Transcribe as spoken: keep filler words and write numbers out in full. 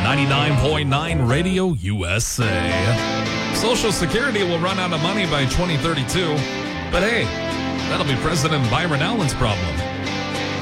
ninety-nine point nine Radio U S A. Social Security will run out of money by twenty thirty-two. But hey, that'll be President Byron Allen's problem.